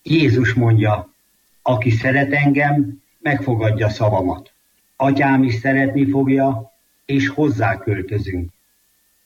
Jézus mondja, aki szeret engem, megfogadja szavamat. Atyám is szeretni fogja, és hozzá költözünk.